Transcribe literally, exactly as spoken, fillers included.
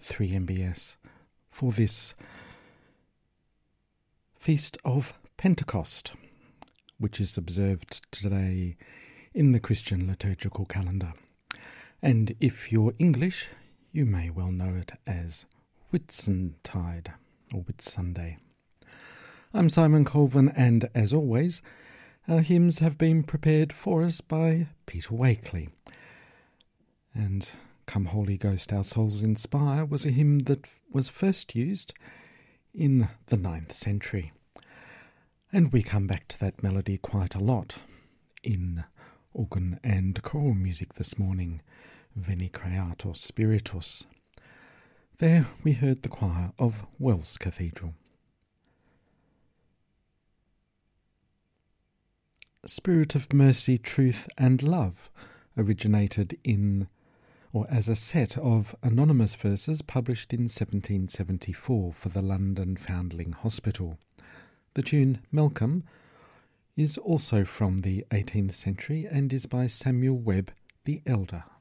three M B S for this Feast of Pentecost, which is observed today in the Christian liturgical calendar. And if you're English, you may well know it as Whitsuntide or Whitsunday. I'm Simon Colvin, and as always, our hymns have been prepared for us by Peter Wakely. And Come Holy Ghost, Our Souls Inspire was a hymn that was first used in the ninth century. And we come back to that melody quite a lot in organ and choral music this morning, Veni Creator Spiritus. There we heard the choir of Wells Cathedral. Spirit of Mercy, Truth and Love originated in, or as a set of anonymous verses published in seventeen seventy-four for the London Foundling Hospital. The tune Malcolm is also from the eighteenth century and is by Samuel Webb the Elder.